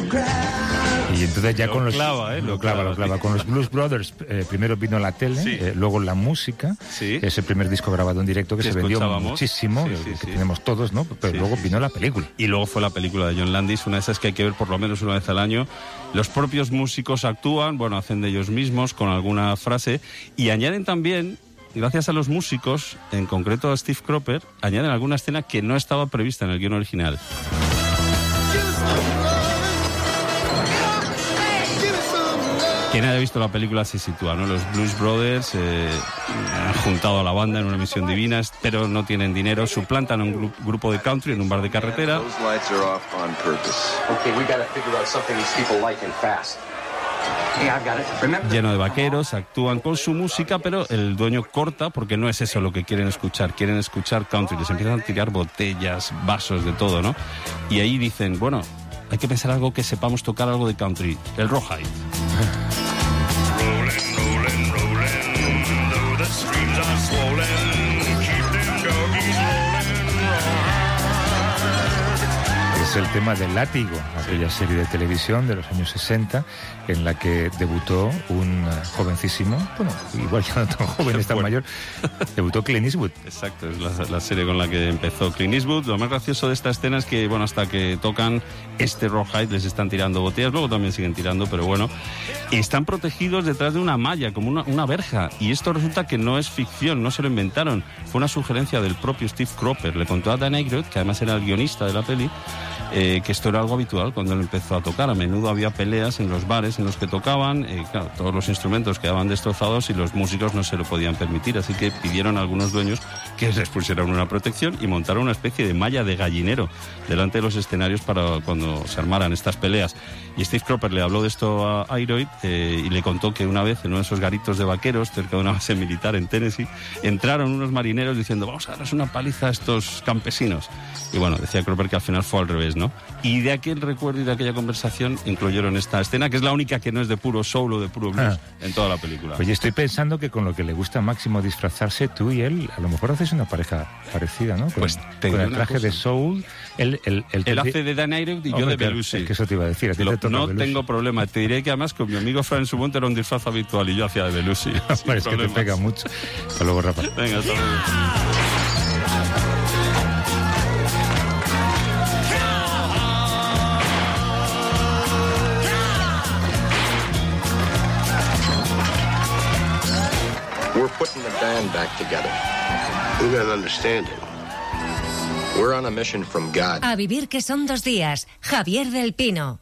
Y entonces ya con los... Lo clava. Con los Blues Brothers, primero vino la tele, luego la música, ese primer disco grabado en directo que se vendió muchísimo, que tenemos todos, ¿no? Pero luego vino la película. Y luego fue la película de John Landis, una de esas que hay que ver por lo menos una vez al año. Los propios músicos actúan, hacen de ellos mismos con alguna frase y añaden también, gracias a los músicos, en concreto a Steve Cropper, añaden alguna escena que no estaba prevista en el guion original. Quien haya visto la película se sitúa, ¿no? Los Blues Brothers han juntado a la banda en una misión divina, pero no tienen dinero, suplantan a un grupo de country en un bar de carretera. Lleno de vaqueros, actúan con su música, pero el dueño corta porque no es eso lo que quieren escuchar country, les empiezan a tirar botellas, vasos, de todo, ¿no? Y ahí dicen, hay que pensar algo que sepamos tocar algo de country, el rawhide. Es el tema del Látigo, aquella serie de televisión de los años 60 en la que debutó un jovencísimo, igual ya no tan joven, es tan mayor, debutó Clint Eastwood. Exacto, es la serie con la que empezó Clint Eastwood. Lo más gracioso de esta escena es que, hasta que tocan este rawhide les están tirando botellas, luego también siguen tirando, pero están protegidos detrás de una malla, como una verja, y esto resulta que no es ficción, no se lo inventaron, fue una sugerencia del propio Steve Cropper. Le contó a Dan Aykroyd, que además era el guionista de la peli, que esto era algo habitual cuando él empezó a tocar. A menudo había peleas en los bares en los que tocaban, todos los instrumentos quedaban destrozados y los músicos no se lo podían permitir, así que pidieron a algunos dueños que les pusieran una protección y montaron una especie de malla de gallinero delante de los escenarios para cuando se armaran estas peleas. Y Steve Cropper le habló de esto a Aykroyd y le contó que una vez en uno de esos garitos de vaqueros cerca de una base militar en Tennessee entraron unos marineros diciendo, vamos a darles una paliza a estos campesinos. Y decía Cropper que al final fue al revés, ¿no? Y de aquel recuerdo y de aquella conversación incluyeron esta escena, que es la única que no es de puro soul o de puro blues en toda la película. Oye, estoy pensando que con lo que le gusta a Máximo disfrazarse, tú y él, a lo mejor haces una pareja parecida, ¿no? Con el traje de soul. Él hace de Dan Aykroyd y yo de Belushi. Es que eso te iba a decir. No tengo problema. Te diré que además con mi amigo Fran Subonte era un disfraz habitual y yo hacía de Belushi. Es que te pega mucho. Hasta luego, Rafa. Venga, hasta luego. We're putting the band back together. You gotta understand it. We're on a mission from God. A vivir que son 2 días. Javier del Pino.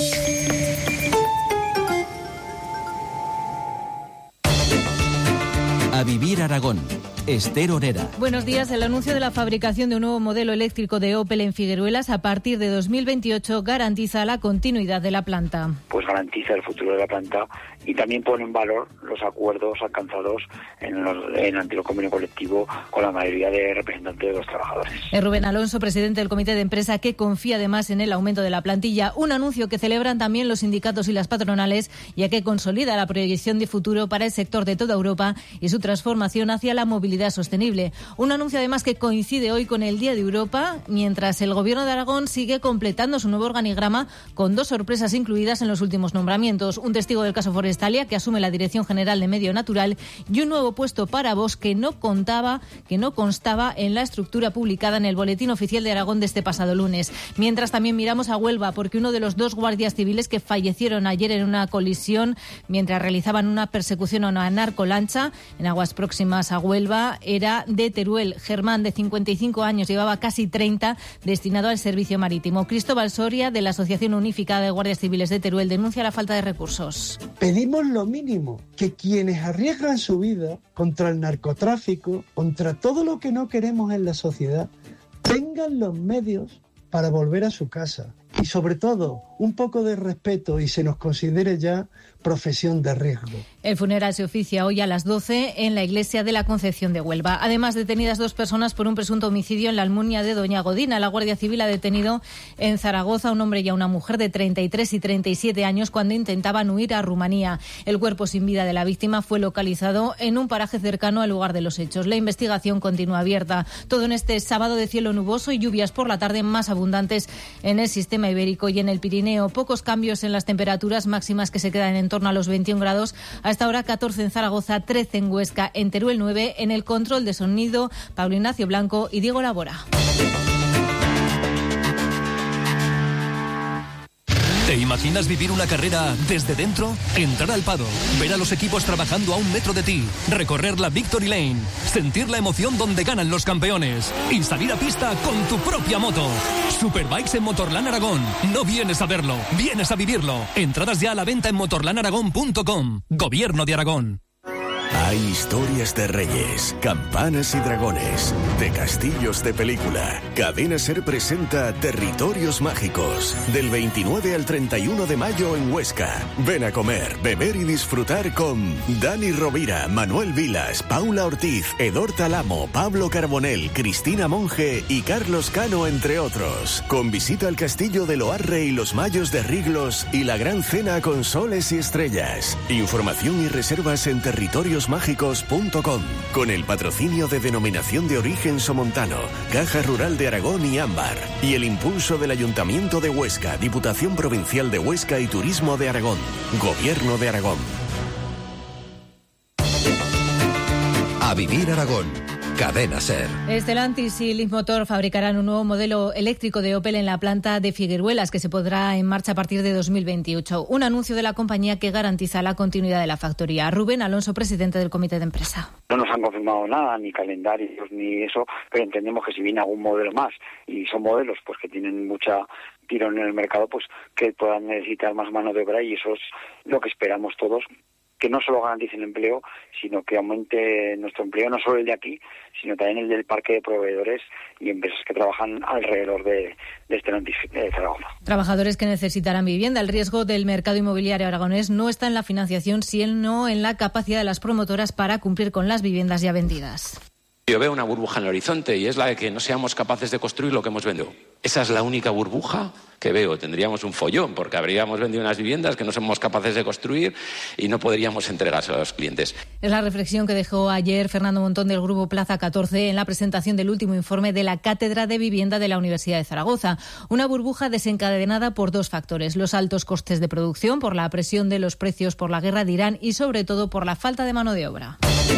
A vivir Aragón. Esther Orera. Buenos días. El anuncio de la fabricación de un nuevo modelo eléctrico de Opel en Figueruelas a partir de 2028 garantiza la continuidad de la planta. Pues garantiza el futuro de la planta y también pone en valor los acuerdos alcanzados en el antiguo convenio colectivo con la mayoría de representantes de los trabajadores. Rubén Alonso, presidente del comité de empresa, que confía además en el aumento de la plantilla, un anuncio que celebran también los sindicatos y las patronales, ya que consolida la proyección de futuro para el sector de toda Europa y su transformación hacia la movilidad sostenible. Un anuncio además que coincide hoy con el Día de Europa, mientras el Gobierno de Aragón sigue completando su nuevo organigrama con 2 sorpresas incluidas en los últimos nombramientos. Un testigo del caso Forestalia, que asume la Dirección General de Medio Natural, y un nuevo puesto para Bosch que no constaba en la estructura publicada en el Boletín Oficial de Aragón de este pasado lunes. Mientras también miramos a Huelva, porque uno de los 2 guardias civiles que fallecieron ayer en una colisión mientras realizaban una persecución a una narcolancha en aguas próximas a Huelva era de Teruel. Germán, de 55 años, llevaba casi 30 destinado al servicio marítimo. Cristóbal Soria, de la Asociación Unificada de Guardias Civiles de Teruel, denuncia la falta de recursos. Pedimos lo mínimo, que quienes arriesgan su vida contra el narcotráfico, contra todo lo que no queremos en la sociedad, tengan los medios para volver a su casa. Y sobre todo, un poco de respeto y se nos considere ya profesión de riesgo. El funeral se oficia hoy a las 12 en la iglesia de la Concepción de Huelva. Además, detenidas 2 personas por un presunto homicidio en la Almunia de Doña Godina. La Guardia Civil ha detenido en Zaragoza a un hombre y a una mujer de 33 y 37 años cuando intentaban huir a Rumanía. El cuerpo sin vida de la víctima fue localizado en un paraje cercano al lugar de los hechos. La investigación continúa abierta. Todo en este sábado de cielo nuboso y lluvias por la tarde más abundantes en el sistema ibérico y en el Pirineo. Pocos cambios en las temperaturas máximas que se quedan en torno a los 21 grados. Hasta ahora 14 en Zaragoza, 13 en Huesca, en Teruel 9, en el control de sonido Pablo Ignacio Blanco y Diego Labora. ¿Te imaginas vivir una carrera desde dentro? Entrar al paddock, ver a los equipos trabajando a 1 metro de ti, recorrer la Victory Lane, sentir la emoción donde ganan los campeones y salir a pista con tu propia moto. Superbikes en Motorland Aragón. No vienes a verlo, vienes a vivirlo. Entradas ya a la venta en motorlandaragón.com. Gobierno de Aragón. Hay historias de reyes, campanas y dragones, de castillos de película. Cadena SER presenta Territorios Mágicos, del 29 al 31 de mayo en Huesca. Ven a comer, beber y disfrutar con Dani Rovira, Manuel Vilas, Paula Ortiz, Edor Talamo, Pablo Carbonell, Cristina Monge y Carlos Cano, entre otros. Con visita al castillo de Loarre y los Mayos de Riglos y la gran cena con soles y estrellas. Información y reservas en territoriosmágicos.com, con el patrocinio de Denominación de Origen Somontano, Caja Rural de Aragón y Ámbar, y el impulso del Ayuntamiento de Huesca, Diputación Provincial de Huesca y Turismo de Aragón, Gobierno de Aragón. A vivir Aragón. Cadena SER. Stellantis y Leapmotor fabricarán un nuevo modelo eléctrico de Opel en la planta de Figueruelas, que se pondrá en marcha a partir de 2028. Un anuncio de la compañía que garantiza la continuidad de la factoría. Rubén Alonso, presidente del comité de empresa. No nos han confirmado nada, ni calendarios, ni eso, pero entendemos que si viene algún modelo más, y son modelos pues que tienen mucha tirón en el mercado, pues que puedan necesitar más mano de obra, y eso es lo que esperamos todos, que no solo garanticen empleo, sino que aumente nuestro empleo, no solo el de aquí, sino también el del parque de proveedores y empresas que trabajan alrededor de Stellantis de Zaragoza. Trabajadores que necesitarán vivienda. El riesgo del mercado inmobiliario aragonés no está en la financiación, sino en la capacidad de las promotoras para cumplir con las viviendas ya vendidas. Yo veo una burbuja en el horizonte y es la de que no seamos capaces de construir lo que hemos vendido. Esa es la única burbuja que veo. Tendríamos un follón porque habríamos vendido unas viviendas que no somos capaces de construir y no podríamos entregarse a los clientes. Es la reflexión que dejó ayer Fernando Montón del Grupo Plaza 14 en la presentación del último informe de la Cátedra de Vivienda de la Universidad de Zaragoza. Una burbuja desencadenada por 2 factores: los altos costes de producción, por la presión de los precios por la guerra de Irán y sobre todo por la falta de mano de obra.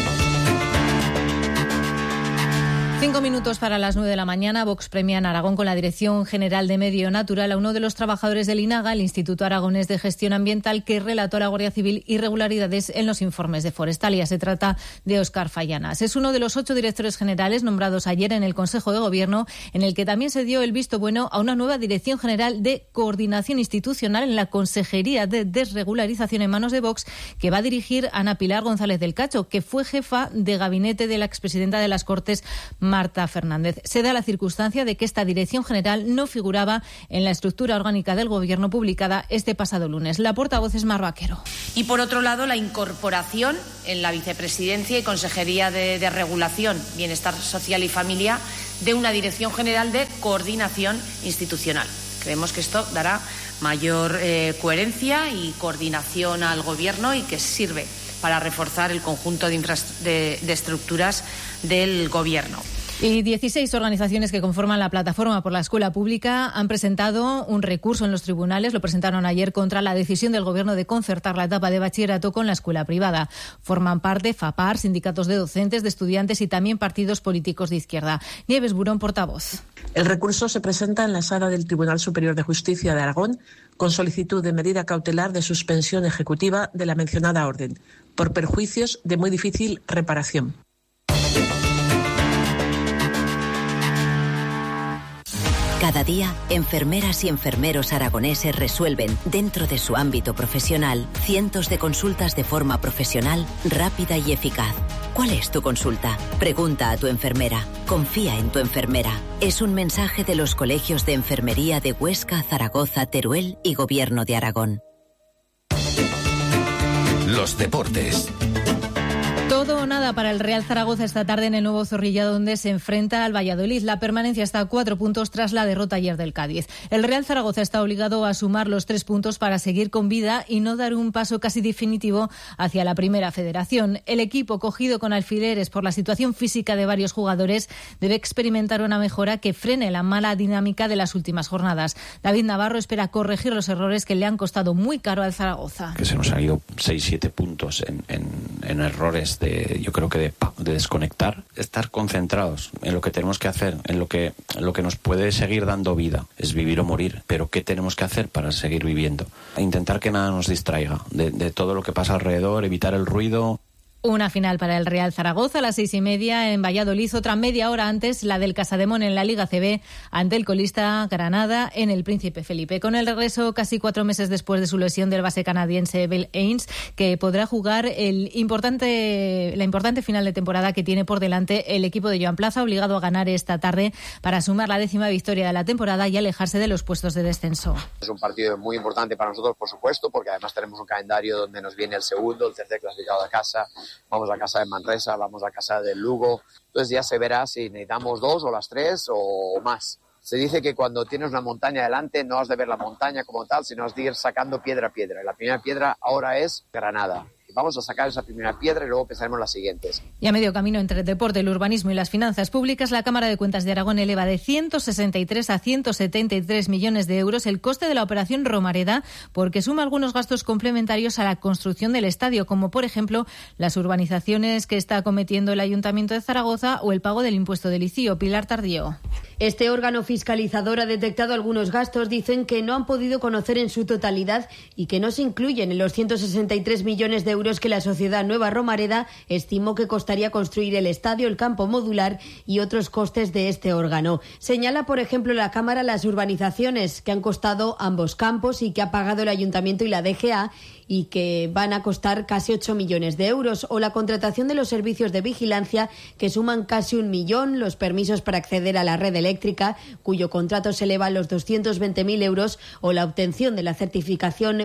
5 minutos para las 9 de la mañana. Vox premia en Aragón con la Dirección General de Medio Natural a uno de los trabajadores del INAGA, el Instituto Aragonés de Gestión Ambiental, que relató a la Guardia Civil irregularidades en los informes de Forestalia. Se trata de Óscar Fallanas. Es uno de los 8 directores generales nombrados ayer en el Consejo de Gobierno, en el que también se dio el visto bueno a una nueva Dirección General de Coordinación Institucional en la Consejería de Desregularización en manos de Vox, que va a dirigir Ana Pilar González del Cacho, que fue jefa de gabinete de la expresidenta de las Cortes, Marta Fernández. Se da la circunstancia de que esta dirección general no figuraba en la estructura orgánica del Gobierno publicada este pasado lunes. La portavoz es Mar Vaquero. Y por otro lado, la incorporación en la Vicepresidencia y Consejería de Regulación, Bienestar Social y Familia de una Dirección General de Coordinación Institucional. Creemos que esto dará mayor coherencia y coordinación al Gobierno y que sirve para reforzar el conjunto de estructuras del Gobierno. Y 16 organizaciones que conforman la Plataforma por la Escuela Pública han presentado un recurso en los tribunales. Lo presentaron ayer contra la decisión del Gobierno de concertar la etapa de bachillerato con la escuela privada. Forman parte FAPAR, sindicatos de docentes, de estudiantes y también partidos políticos de izquierda. Nieves Burón, portavoz. El recurso se presenta en la sala del Tribunal Superior de Justicia de Aragón con solicitud de medida cautelar de suspensión ejecutiva de la mencionada orden por perjuicios de muy difícil reparación. Cada día, enfermeras y enfermeros aragoneses resuelven, dentro de su ámbito profesional, cientos de consultas de forma profesional, rápida y eficaz. ¿Cuál es tu consulta? Pregunta a tu enfermera. Confía en tu enfermera. Es un mensaje de los colegios de enfermería de Huesca, Zaragoza, Teruel y Gobierno de Aragón. los deportes. Todo o nada para el Real Zaragoza esta tarde en el Nuevo Zorrilla, donde se enfrenta al Valladolid. La permanencia está a 4 puntos tras la derrota ayer del Cádiz. El Real Zaragoza está obligado a sumar los 3 puntos para seguir con vida y no dar un paso casi definitivo hacia la Primera Federación. El equipo, cogido con alfileres por la situación física de varios jugadores, debe experimentar una mejora que frene la mala dinámica de las últimas jornadas. David Navarro espera corregir los errores que le han costado muy caro al Zaragoza. Que se nos han ido 6-7 puntos en errores yo creo que de desconectar, estar concentrados en lo que tenemos que hacer, en lo que nos puede seguir dando vida, es vivir o morir, pero ¿qué tenemos que hacer para seguir viviendo? Intentar que nada nos distraiga de todo lo que pasa alrededor, evitar el ruido. Una final para el Real Zaragoza a las 6:30 en Valladolid, otra media hora antes la del Casademón en la Liga CB ante el colista Granada en el Príncipe Felipe. Con el regreso casi 4 meses después de su lesión del base canadiense Bill Haynes, que podrá jugar la importante final de temporada que tiene por delante el equipo de Joan Plaza, obligado a ganar esta tarde para sumar la 10ª victoria de la temporada y alejarse de los puestos de descenso. Es un partido muy importante para nosotros, por supuesto, porque además tenemos un calendario donde nos viene el segundo, el tercer clasificado a casa. Vamos a casa de Manresa, vamos a casa del Lugo. Entonces ya se verá si necesitamos 2 o las 3 o más. Se dice que cuando tienes una montaña delante no has de ver la montaña como tal, sino has de ir sacando piedra a piedra. Y la primera piedra ahora es Granada. Vamos a sacar esa primera piedra y luego pensaremos las siguientes. Y a medio camino entre el deporte, el urbanismo y las finanzas públicas, la Cámara de Cuentas de Aragón eleva de 163 a 173 millones de euros el coste de la operación Romareda, porque suma algunos gastos complementarios a la construcción del estadio, como por ejemplo las urbanizaciones que está acometiendo el Ayuntamiento de Zaragoza o el pago del impuesto del ICIO. Pilar Tardío. Este órgano fiscalizador ha detectado algunos gastos, dicen que no han podido conocer en su totalidad y que no se incluyen en los 163 millones de euros que la sociedad Nueva Romareda estimó que costaría construir el estadio, el campo modular y otros costes de este órgano. Señala, por ejemplo, la Cámara las urbanizaciones que han costado ambos campos y que ha pagado el Ayuntamiento y la DGA y que van a costar casi 8 millones de euros, o la contratación de los servicios de vigilancia que suman casi 1 millón, los permisos para acceder a la red eléctrica, cuyo contrato se eleva a los 220.000 euros, o la obtención de la certificación